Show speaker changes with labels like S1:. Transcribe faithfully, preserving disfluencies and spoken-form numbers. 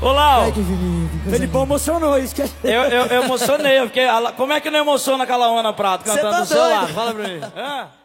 S1: Ô, Lau.
S2: Ai, que Felipe. Felipão emocionou, esquece.
S1: Eu, eu, eu emocionei, porque como é que não emociona aquela Ana Prato cantando
S2: tá
S1: do seu lado?
S2: doido?
S1: Fala pra mim. Hã?